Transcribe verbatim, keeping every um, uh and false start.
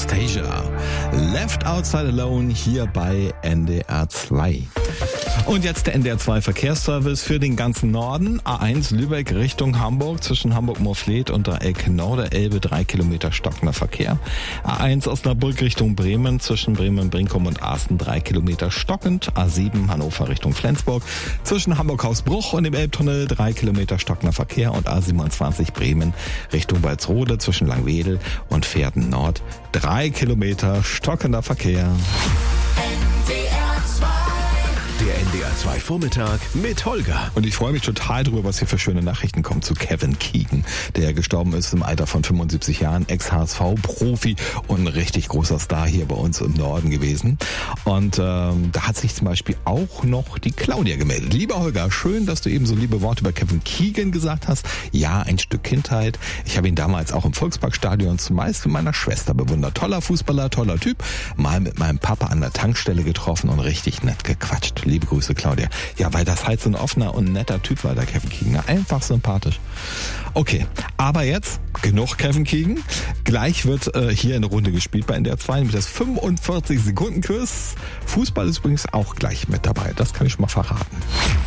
Anastasia. Left Outside Alone hier bei N D R zwei. Und jetzt der N D R zwei Verkehrsservice für den ganzen Norden. A eins Lübeck Richtung Hamburg zwischen Hamburg-Moorfleet und Dreieck Norderelbe, drei Kilometer stockender Verkehr. A eins Osnabrück Richtung Bremen zwischen Bremen-Brinkum und Asten, drei Kilometer stockend. A sieben Hannover Richtung Flensburg zwischen Hamburg-Hausbruch und dem Elbtunnel, drei Kilometer stockender Verkehr. Und A siebenundzwanzig Bremen Richtung Walsrode zwischen Langwedel und Pferden Nord, drei Kilometer stockender Verkehr. Der N D R zwei Vormittag mit Holger. Und ich freue mich total drüber, was hier für schöne Nachrichten kommen zu Kevin Keegan, der gestorben ist im Alter von fünfundsiebzig Jahren, Ex-H S V-Profi und ein richtig großer Star hier bei uns im Norden gewesen. Und ähm, da hat sich zum Beispiel auch noch die Claudia gemeldet. Lieber Holger, schön, dass du eben so liebe Worte über Kevin Keegan gesagt hast. Ja, ein Stück Kindheit. Ich habe ihn damals auch im Volksparkstadion zumeist mit meiner Schwester bewundert. Toller Fußballer, toller Typ. Mal mit meinem Papa an der Tankstelle getroffen und richtig nett gequatscht. Liebe Grüße, Claudia. Ja, weil das halt so ein offener und netter Typ war, der Kevin Keegan. Einfach sympathisch. Okay, aber jetzt genug Kevin Keegan. Gleich wird äh, hier eine Runde gespielt bei N D R zwei mit das fünfundvierzig Sekunden Quiz. Fußball ist übrigens auch gleich mit dabei. Das kann ich schon mal verraten.